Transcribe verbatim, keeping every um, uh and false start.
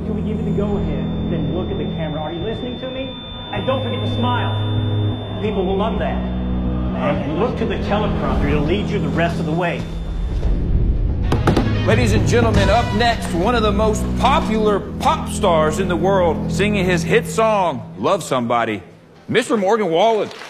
till we give you the go-ahead. Then look at the camera. Are you listening to me? And don't forget to smile. People will love that. And look to the teleprompter. It'll lead you the rest of the way. Ladies and gentlemen, up next, one of the most popular pop stars in the world, singing his hit song, Love Somebody, Mister Morgan Wallen.